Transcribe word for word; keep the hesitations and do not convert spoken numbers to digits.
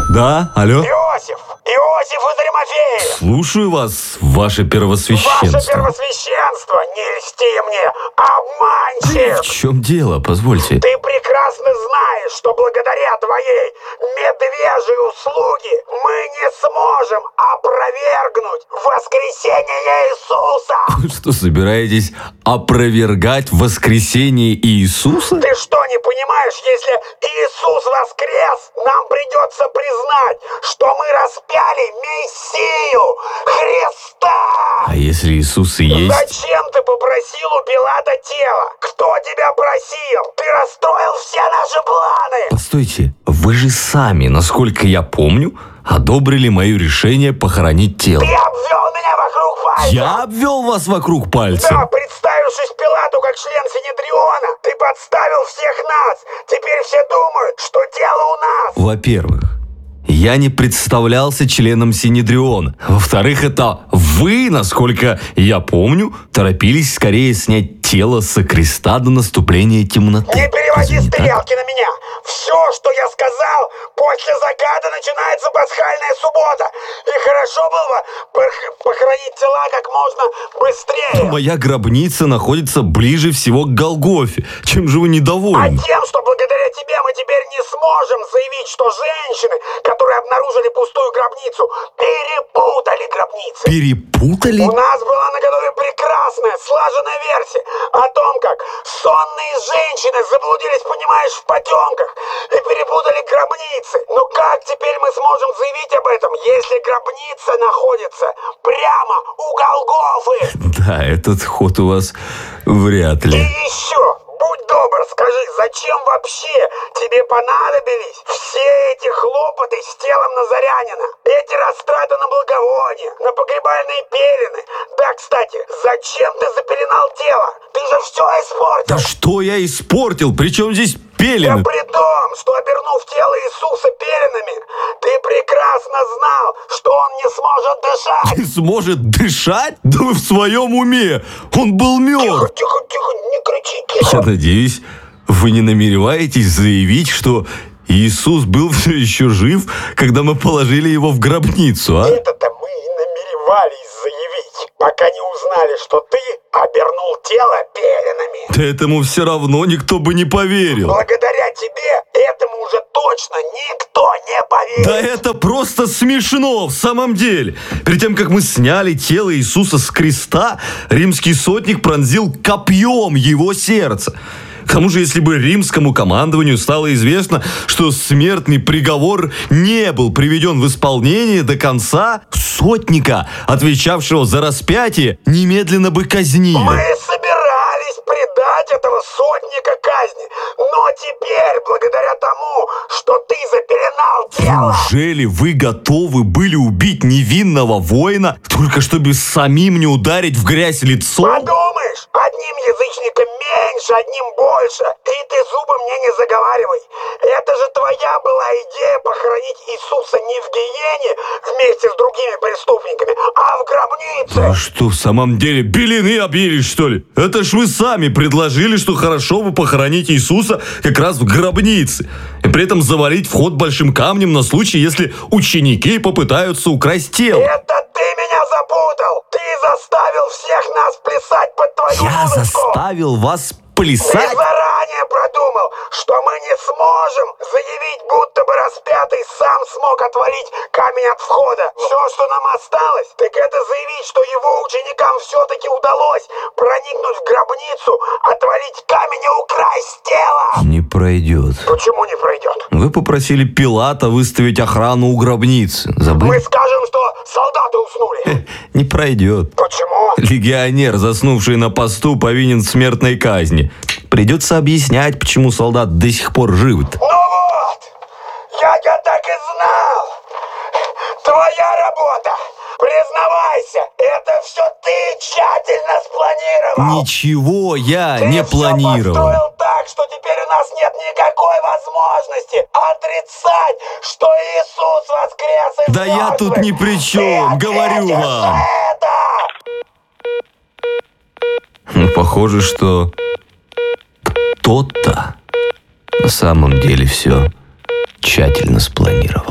Да, алло? Иосиф! Иосиф из Аримафеи! Слушаю вас, ваше первосвященство. Ваше первосвященство, не льсти мне, обманщик! В чем дело, позвольте? Ты прекрасно знаешь, что благодаря твоей медвежьей услуге мы не сможем опровергнуть воскресение Иисуса! Вы что, собираетесь опровергать воскресение Иисуса? Ты что, не понимаешь, если Иисус воскрес, нам придется признать, что мы распяли Мессию, Христа! А если Иисус и есть? Зачем ты попросил у Пилата тело? Кто тебя просил? Ты расстроил все наши планы! Постойте, вы же сами, насколько я помню, одобрили мое решение похоронить тело. Ты обвел меня вокруг пальца! Я обвел вас вокруг пальца? Да, представившись Пилату как член Синедриона, ты подставил всех нас! Теперь все думают, что дело у нас! Во-первых, я не представлялся членом Синедриона. Во-вторых, это вы, насколько я помню, торопились скорее снять тело со креста до наступления темноты. Не переводи Разве не так? стрелки на меня! Все, что я сказал, после заката начинается пасхальная суббота. И хорошо было бы пох- похоронить тела как можно быстрее. Моя гробница находится ближе всего к Голгофе. Чем же вы А недовольны? тем, что благодаря тебе мы теперь не сможем заявить, что женщины, которые обнаружили пустую гробницу, перепутали гробницы. Перепутали? У нас была наготове прекрасная, слаженная версия о том, как сонные женщины заблудились, понимаешь, в потемках и перепутали гробницы. Но как теперь мы сможем заявить об этом, если гробница находится прямо у Голгофы? Да, этот ход у вас вряд И ли. еще, будь добр, скажи, зачем вообще тебе понадобились все эти хлопоты с телом Назарянина? Эти растраты на благовония, на погребальные пелены. Да, кстати, зачем ты запеленал тело? Ты же все испортил. Да что я испортил? Причем здесь Да пелены? при том, что обернув тело Иисуса пеленами, ты прекрасно знал, что он не сможет дышать. Не сможет дышать? Да вы в своем уме! Он был Тихо, мертв! тихо, тихо, не кричи, Я тихо. надеюсь, вы не намереваетесь заявить, что Иисус был все еще жив, когда мы положили его в гробницу, а? Это-то мы и намеревались заявить, пока не узнали, что ты обернул тело пеленами. Да этому все равно никто бы не поверил. Благодаря тебе этому уже точно никто не поверит. Да это просто смешно в самом деле. Перед тем, как мы сняли тело Иисуса с креста, римский сотник пронзил копьем его сердце. К тому же, если бы римскому командованию стало известно, что смертный приговор не был приведен в исполнение до конца, сотника, отвечавшего за распятие, немедленно бы казнили. Мы собирались предать этого сотника казни, но теперь, благодаря тому, что ты запеленал тело... Неужели вы готовы были убить невинного воина, только чтобы самим не ударить в грязь лицом? Подумаешь, одним язычником меньше, одним больше. И ты зубы мне не заговаривай. Это же твоя была идея похоронить Иисуса не в гиене вместе с другими преступниками, а в гробнице. Вы что, в самом деле белины объелись, что ли? Это ж вы сами предложили, что хорошо бы похоронить Иисуса как раз в гробнице. И при этом завалить вход большим камнем на случай, если ученики попытаются украсть тело. Это ты меня запутал. Ты заставил всех нас плясать под твою Я музыку. заставил вас Ты плясать? заранее продумал, что мы не сможем заявить, будто бы распятый сам смог отвалить камень от входа. Все, что нам осталось, так это заявить, что его ученикам все-таки удалось проникнуть в гробницу, отвалить камень и украсть тело. Не пройдет. Почему не пройдет? Вы попросили Пилата выставить охрану у гробницы. Мы Забыли? скажем, что солдаты уснули. Не пройдет. Почему? Легионер, заснувший на посту, повинен в смертной казни. Придется объяснять, почему солдат до сих пор живы. Ну вот, я-я так и знал. Твоя работа. Признавайся, это все ты тщательно спланировал. Ничего я Ты не всё планировал. подстроил так, что теперь у нас нет никакой возможности отрицать, что Иисус воскрес из Да я мертвых. тут ни при чем, Ты говорю ответишь вам. за это. Ну, похоже, что кто-то на самом деле все тщательно спланировал.